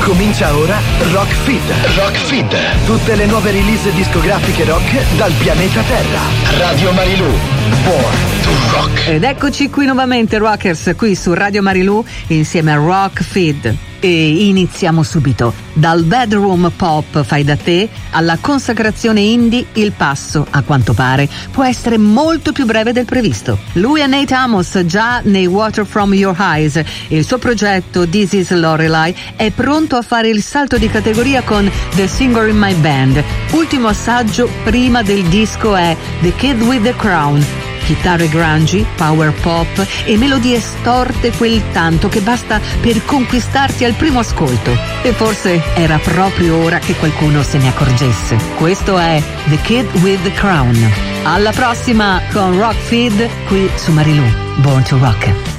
Comincia ora Rock Feed. Rock Feed. Tutte le nuove release discografiche rock dal pianeta Terra. Radio Marilù. Born to Rock. Ed eccoci qui nuovamente, Rockers, qui su Radio Marilù insieme a Rock Feed. E iniziamo subito. Dal bedroom pop fai da te alla consacrazione indie, il passo, a quanto pare, può essere molto più breve del previsto. Lui è Nate Amos, già nei Water From Your Eyes. Il suo progetto This Is Lorelei è pronto a fare il salto di categoria con The Singer in My Band. Ultimo assaggio prima del disco è The Kid with the Crown. Chitarre grungy, power pop e melodie storte quel tanto che basta per conquistarti al primo ascolto. E forse era proprio ora che qualcuno se ne accorgesse. Questo è The Kid with the Crown. Alla prossima con Rock Feed qui su Marilù. Born to Rock.